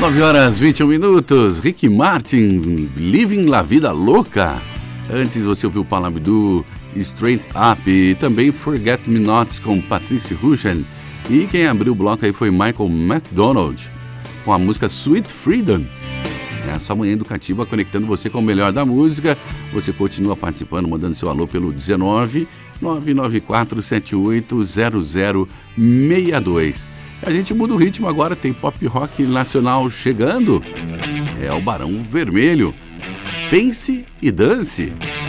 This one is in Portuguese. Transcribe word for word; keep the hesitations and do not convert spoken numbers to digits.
nove horas e vinte e um minutos, Ricky Martin, Living La Vida Louca. Antes você ouviu Paula Abdul, Straight Up e também Forget Me Not com Patrice Rushen. E quem abriu o bloco aí foi Michael McDonald com a música Sweet Freedom. É a sua manhã educativa conectando você com o melhor da música. Você continua participando, mandando seu alô pelo dezenove, nove nove quatro sete oito zero zero seis dois. A gente muda o ritmo agora, tem pop rock nacional chegando. É o Barão Vermelho. Pense e dance.